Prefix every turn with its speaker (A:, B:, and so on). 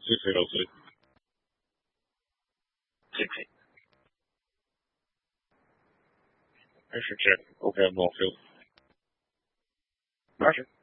A: Sì, sì, lo sì.
B: Sì, sì.
A: Als je checkt, ook helemaal veel. Maar